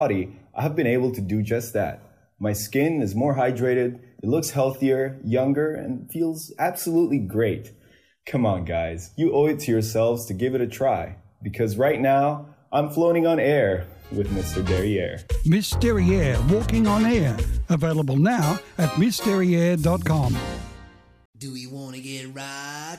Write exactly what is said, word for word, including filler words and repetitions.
body, I have been able to do just that. My skin is more hydrated, it looks healthier, younger, and feels absolutely great. Come on, guys, you owe it to yourselves to give it a try. Because right now, I'm floating on air with Mister Derriere. Miss Derriere, walking on air. Available now at miss derriere dot com. Do we want to get rock?